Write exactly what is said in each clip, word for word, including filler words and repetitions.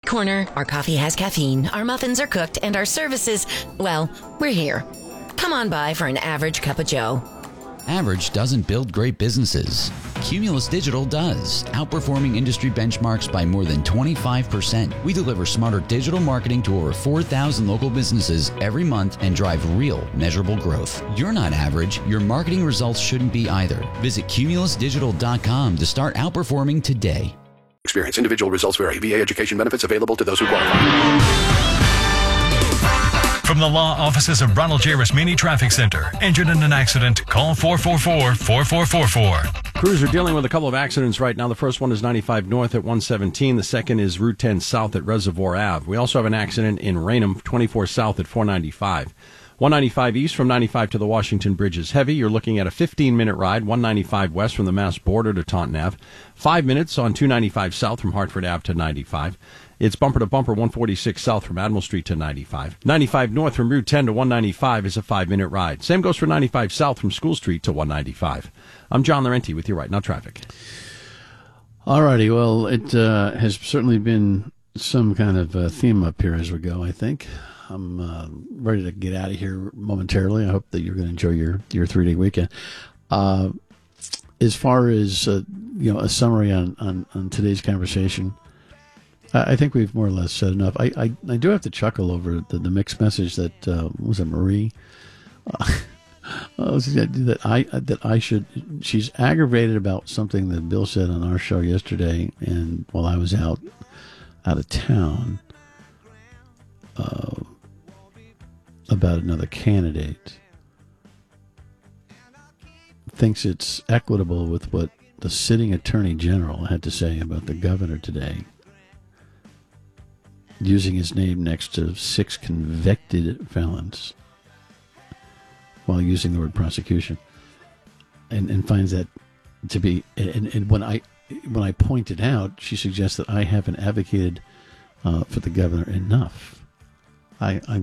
corner, our coffee has caffeine, our muffins are cooked, and our services, well, we're here. Come on by for an average cup of joe. Average doesn't build great businesses. Cumulus Digital does, outperforming industry benchmarks by more than twenty-five percent. We deliver smarter digital marketing to over four thousand local businesses every month and drive real, measurable growth. You're not average. Your marketing results shouldn't be either. Visit cumulus digital dot com to start outperforming today. Experience. Individual results vary. V A education benefits available to those who qualify. From the law offices of Ronald J. Rasmini Traffic Center. Injured in an accident? Call four four four, four four four four. Crews are dealing with a couple of accidents right now. The first one is ninety-five North at one seventeen. The second is Route ten South at Reservoir Avenue. We also have an accident in Raynham, twenty-four South at four ninety-five. one ninety-five East from ninety-five to the Washington Bridge is heavy. You're looking at a fifteen-minute ride, one ninety-five West from the Mass border to Taunton Avenue. Five minutes on two ninety-five South from Hartford Avenue to ninety-five. It's bumper to bumper, one forty-six South from Admiral Street to ninety-five. ninety-five North from Route ten to one ninety-five is a five-minute ride. Same goes for ninety-five South from School Street to one ninety-five. I'm John Laurenti with you right now, traffic. All righty. Well, it uh, has certainly been some kind of uh, theme up here as we go, I think. I'm uh, ready to get out of here momentarily. I hope that you're going to enjoy your, your three-day weekend. Uh, as far as uh, you know, a summary on, on, on today's conversation, I think we've more or less said enough. I, I, I do have to chuckle over the, the mixed message that uh, was it Marie uh, that I that I should. She's aggravated about something that Bill said on our show yesterday, and while I was out out of town uh, about another candidate, thinks it's equitable with what the sitting attorney general had to say about the governor today, using his name next to six convicted felons while using the word prosecution, and, and finds that to be, and, and when I when I pointed out, she suggests that I haven't advocated uh, for the governor enough. I, I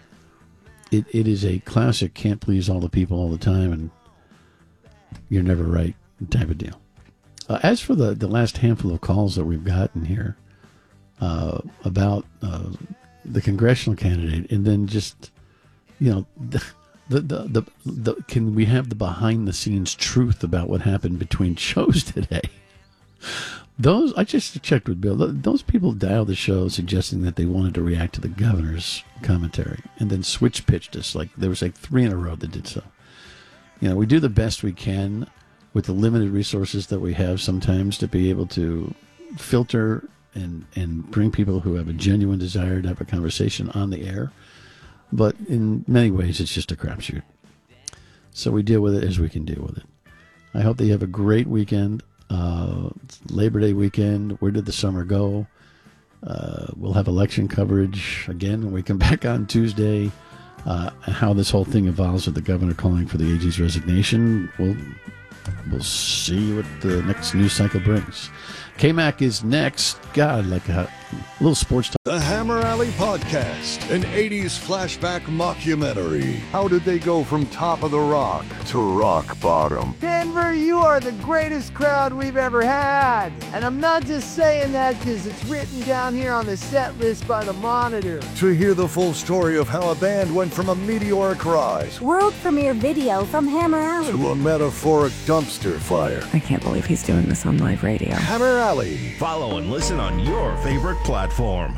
it it is a classic can't please all the people all the time, and you're never right type of deal. Uh, as for the, the last handful of calls that we've gotten here, Uh, about uh, the congressional candidate, and then just, you know, the, the, the, the, the can we have the behind the scenes truth about what happened between shows today? Those, I just checked with Bill, those people dialed the show suggesting that they wanted to react to the governor's commentary, and then switch pitched us. Like there was like three in a row that did so. You know, we do the best we can with the limited resources that we have sometimes to be able to filter and and bring people who have a genuine desire to have a conversation on the air. But in many ways, it's just a crapshoot. So we deal with it as we can deal with it. I hope that you have a great weekend. Uh, Labor Day weekend. Where did the summer go? Uh, we'll have election coverage again when we come back on Tuesday. Uh, how this whole thing evolves with the governor calling for the A G's resignation. We'll, we'll see what the next news cycle brings. K-Mac is next. God, like a little sports talk. The Hammer Alley Podcast, an eighties flashback mockumentary. How did they go from top of the rock to rock bottom? Denver, you are the greatest crowd we've ever had. And I'm not just saying that because it's written down here on the set list by the Monitor. To hear the full story of how a band went from a meteoric rise, world premiere video from Hammer Alley, to a metaphoric dumpster fire. I can't believe he's doing this on live radio. Hammer Alley. Follow and listen on your favorite platform.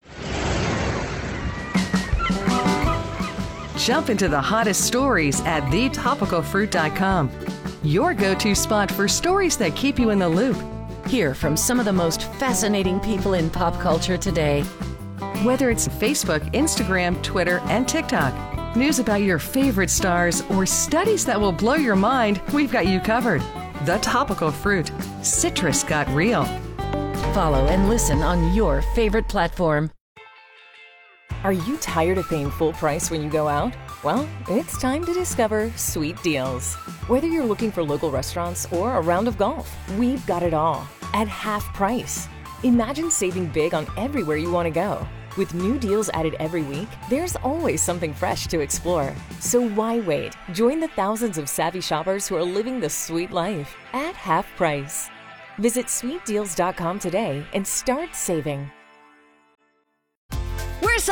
Jump into the hottest stories at the topical fruit dot com. Your go-to spot for stories that keep you in the loop. Hear from some of the most fascinating people in pop culture today. Whether it's Facebook, Instagram, Twitter, and TikTok, news about your favorite stars, or studies that will blow your mind, we've got you covered. The Topical Fruit. Citrus got real. Follow and listen on your favorite platform. Are you tired of paying full price when you go out? Well, it's time to discover Sweet Deals. Whether you're looking for local restaurants or a round of golf, we've got it all at half price. Imagine saving big on everywhere you want to go. With new deals added every week, there's always something fresh to explore. So why wait? Join the thousands of savvy shoppers who are living the sweet life at half price. Visit sweet deals dot com today and start saving.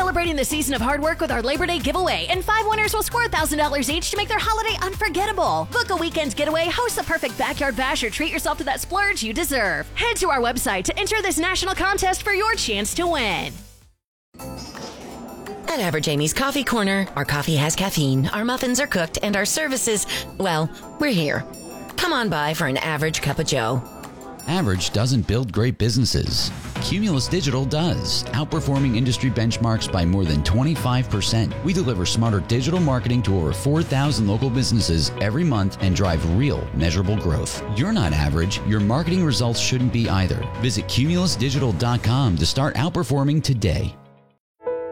celebrating the season of hard work with our Labor Day giveaway, and five winners will score one thousand dollars each to make their holiday unforgettable. Book a weekend getaway, host the perfect backyard bash, or treat yourself to that splurge you deserve. Head to our website to enter this national contest for your chance to win. At Average Amy's Coffee Corner, our coffee has caffeine, our muffins are cooked, and our services, well, we're here. Come on by for an average cup of joe. Average doesn't build great businesses. Cumulus Digital does, outperforming industry benchmarks by more than twenty-five percent. We deliver smarter digital marketing to over four thousand local businesses every month and drive real, measurable growth. You're not average. Your marketing results shouldn't be either. Visit cumulus digital dot com to start outperforming today.